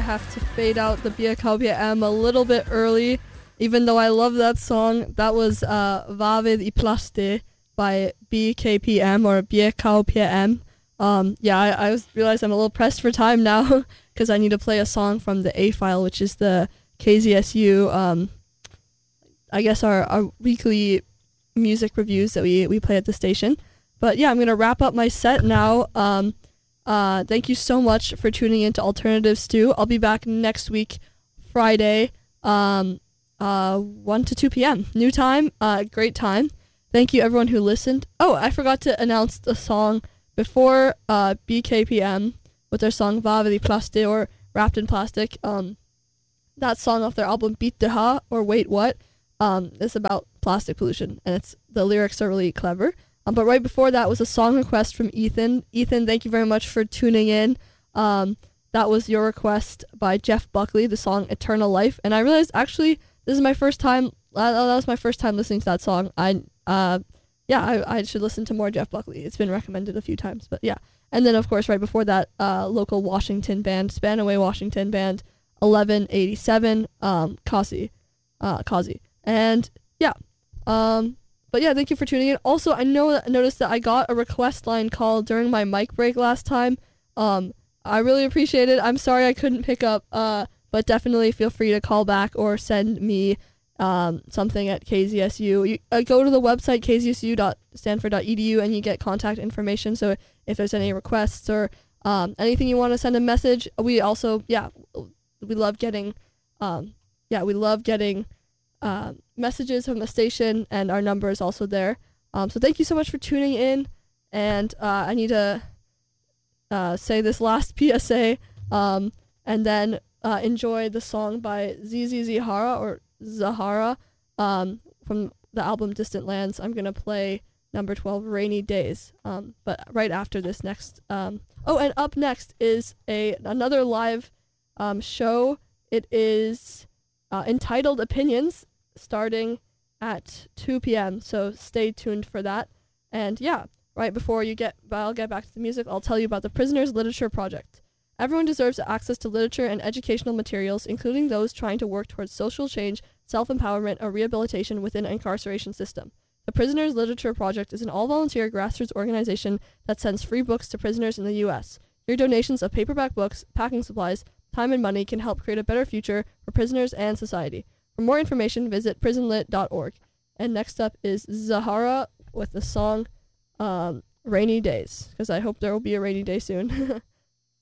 have to fade out the BKPM a little bit early, even though I love that song. That was Vavid I Plaste by BKPM or BKPM. I realized I'm a little pressed for time now because I need to play a song from the A file, which is the KZSU, I guess our weekly music reviews that we play at the station. But yeah, I'm going to wrap up my set now. Thank you so much for tuning in to Alternative Stew. I'll be back next week, Friday, 1 to 2 p.m. New time, great time. Thank you everyone who listened. Oh, I forgot to announce the song before BKPM with their song Vavid I Plaste or Wrapped in Plastic. That song off their album Beat de Ha or Wait What is about plastic pollution, and the lyrics are really clever. But right before that was a song request from Ethan. Ethan, thank you very much for tuning in. That was your request by Jeff Buckley, the song Eternal Life. And I realized, actually, this is my first time, that was my first time listening to that song. I should listen to more Jeff Buckley. It's been recommended a few times, but yeah. And then, of course, right before that, local Washington band, Spanaway Washington band, 1187, Kazi. And yeah, but yeah, thank you for tuning in. Also, I noticed that I got a request line call during my mic break last time. I really appreciate it. I'm sorry I couldn't pick up, but definitely feel free to call back or send me something at KZSU. You go to the website kzsu.stanford.edu and you get contact information. So if there's any requests or anything you want to send a message, we also we love getting messages from the station, and our number is also there. So thank you so much for tuning in, and I need to say this last PSA, and then enjoy the song by ZZ Zahara from the album Distant Lands. I'm going to play number 12, Rainy Days, but right after this next. And up next is another live show. It is entitled Opinions, starting at 2 p.m. So stay tuned for that. And yeah, right before I'll get back to the music, I'll tell you about the Prisoners Literature Project. Everyone deserves access to literature and educational materials, including those trying to work towards social change, self-empowerment, or rehabilitation within an incarceration system. The Prisoners Literature Project is an all-volunteer grassroots organization that sends free books to prisoners in the U.S. Your donations of paperback books, packing supplies, time and money can help create a better future for prisoners and society. For more information, visit prisonlit.org. And next up is Zahara with the song Rainy Days, because I hope there will be a rainy day soon.